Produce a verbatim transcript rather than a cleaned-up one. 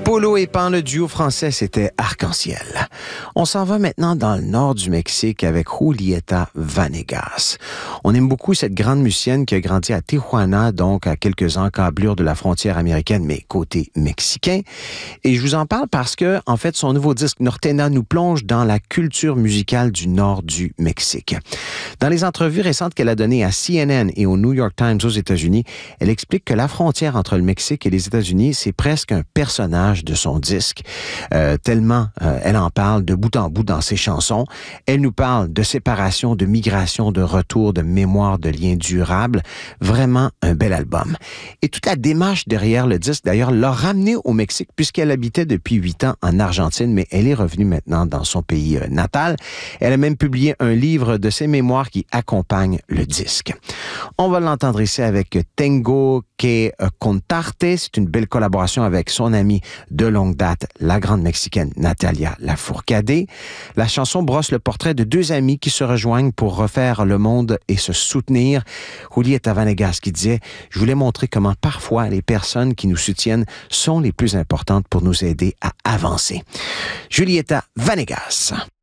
Polo et Pan, le duo français, c'était Arc-en-Ciel. On s'en va maintenant dans le nord du Mexique avec Julieta Vanegas. On aime beaucoup cette grande musicienne qui a grandi à Tijuana, donc à quelques encablures de la frontière américaine, mais côté mexicain. Et je vous en parle parce que, en fait, son nouveau disque Nortena nous plonge dans la culture musicale du nord du Mexique. Dans les entrevues récentes qu'elle a données à C N N et au New York Times aux États-Unis, elle explique que la frontière entre le Mexique et les États-Unis, c'est presque un personnage de son disque, euh, tellement euh, elle en parle de bout en bout dans ses chansons. Elle nous parle de séparation, de migration, de retour, de mémoire, de liens durables. Vraiment un bel album. Et toute la démarche derrière le disque, d'ailleurs, l'a ramenée au Mexique puisqu'elle habitait depuis huit ans en Argentine, mais elle est revenue maintenant dans son pays euh, natal. Elle a même publié un livre de ses mémoires qui accompagne le disque. On va l'entendre ici avec Tengo que Contarte. C'est une belle collaboration avec son amie de longue date, la grande Mexicaine Natalia Lafourcade. La chanson brosse le portrait de deux amis qui se rejoignent pour refaire le monde et se soutenir. Julieta Vanegas qui disait « Je voulais montrer comment parfois les personnes qui nous soutiennent sont les plus importantes pour nous aider à avancer. » Julieta Vanegas.